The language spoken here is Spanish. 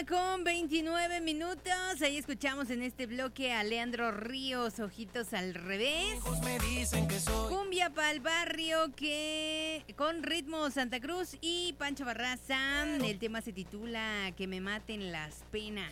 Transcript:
1:29. Ahí escuchamos en este bloque a Leandro Ríos, Ojitos al Revés. Me dicen que soy Cumbia pa'l barrio, que con ritmo Santa Cruz y Pancho Barraza. El tema se titula Que me maten las penas.